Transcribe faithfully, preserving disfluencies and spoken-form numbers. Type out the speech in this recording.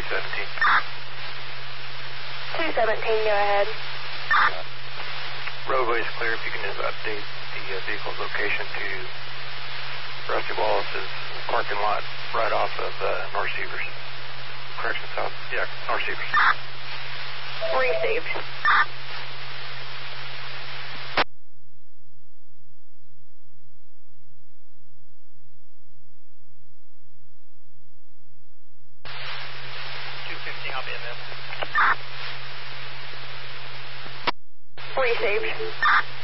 seventeen. two seventeen, go ahead. Roadway is clear. If you can just update the uh, vehicle's location to Rusty Wallace's parking lot right off of uh, North Severs. Correction, South. Yeah, North Severs. Received. two fifteen, I'll be in there. Received.